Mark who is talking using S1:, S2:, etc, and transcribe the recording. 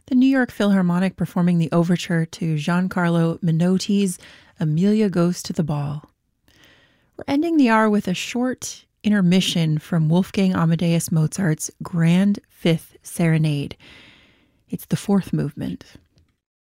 S1: the New York Philharmonic performing the overture to Giancarlo Menotti's Amelia Goes to the Ball. We're ending the hour with a short intermission from Wolfgang Amadeus Mozart's Grand Fifth Serenade. It's the fourth movement.